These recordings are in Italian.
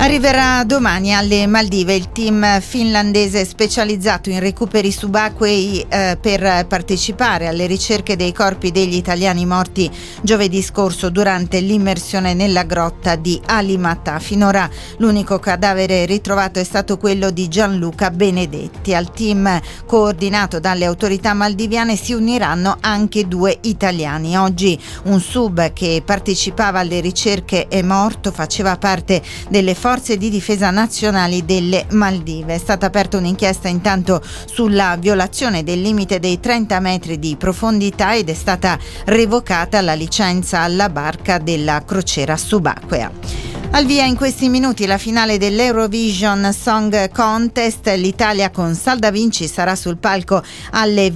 Arriverà domani alle Maldive il team finlandese specializzato in recuperi subacquei per partecipare alle ricerche dei corpi degli italiani morti giovedì scorso durante l'immersione nella grotta di Alimatà. Finora l'unico cadavere ritrovato è stato quello di Gianluca Benedetti. Al team coordinato dalle autorità maldiviane si uniranno anche 2 italiani. Oggi un sub che partecipava alle ricerche è morto, faceva parte delle forze di difesa nazionali delle Maldive. È stata aperta un'inchiesta intanto sulla violazione del limite dei 30 metri di profondità ed è stata revocata la licenza alla barca della crociera subacquea. Al via in questi minuti la finale dell'Eurovision Song Contest. L'Italia con Salda Vinci sarà sul palco alle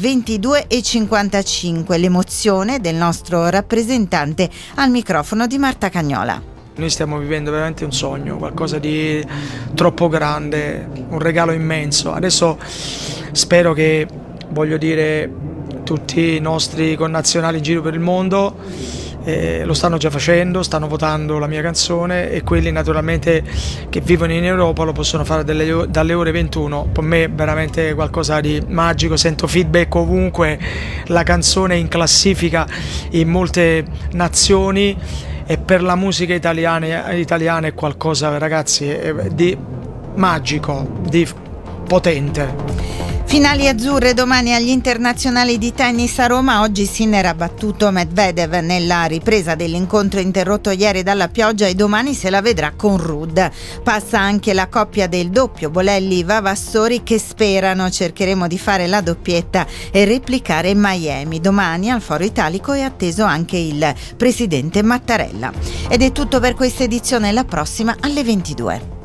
22:55. L'emozione del nostro rappresentante al microfono di Marta Cagnola. Noi stiamo vivendo veramente un sogno, qualcosa di troppo grande, un regalo immenso. Adesso spero che, tutti i nostri connazionali in giro per il mondo lo stanno già facendo, stanno votando la mia canzone, e quelli naturalmente che vivono in Europa lo possono fare dalle ore 21. Per me è veramente qualcosa di magico, sento feedback ovunque, la canzone è in classifica in molte nazioni. E per la musica italiana è qualcosa, ragazzi, di magico, di potente. Finali azzurre domani agli internazionali di tennis a Roma. Oggi Sinner ha battuto Medvedev nella ripresa dell'incontro interrotto ieri dalla pioggia e domani se la vedrà con Ruud. Passa anche la coppia del doppio Bolelli-Vavassori che sperano cercheremo di fare la doppietta e replicare Miami. Domani al Foro Italico è atteso anche il presidente Mattarella. Ed è tutto per questa edizione, la prossima alle 22.